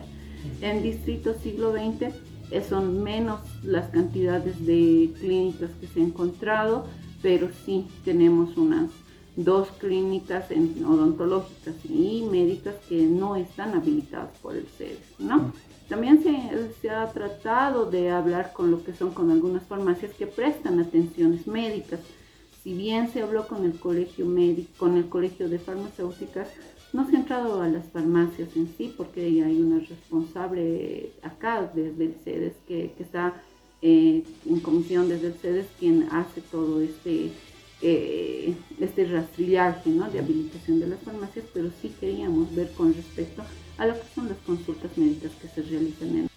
cambiar. En Distrito Siglo XX son menos las cantidades de clínicas que se han encontrado, pero sí tenemos unas 2 clínicas odontológicas y médicas que no están habilitadas por el CEDES, ¿no? También se ha tratado de hablar con lo que son con algunas farmacias que prestan atenciones médicas. Si bien se habló con el colegio médico, con el colegio de farmacéuticas, no se ha entrado a las farmacias en sí, porque hay una responsable acá desde el CEDES que está en comisión desde el CEDES, quien hace todo este rastrillaje, ¿no?, de habilitación de las farmacias, pero sí queríamos ver con respecto a lo que son las consultas médicas que se realizan en